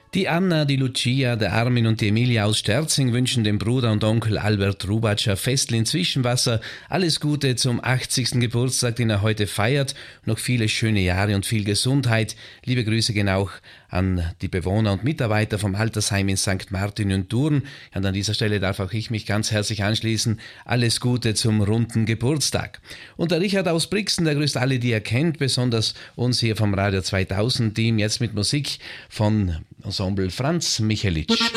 Die Anna, die Lucia, der Armin und die Emilia aus Sterzing wünschen dem Bruder und Onkel Albert Rubatscher Festl in Zwischenwasser alles Gute zum 80. Geburtstag, den er heute feiert. Noch viele schöne Jahre und viel Gesundheit. Liebe Grüße gehen auch an die Bewohner und Mitarbeiter vom Altersheim in St. Martin und Thurn. Und an dieser Stelle darf auch ich mich ganz herzlich anschließen. Alles Gute zum runden Geburtstag. Und der Richard aus Brixen, der grüßt alle, die er kennt, besonders uns hier vom Radio 2000 Team, jetzt mit Musik von Ensemble Franz Michelitsch.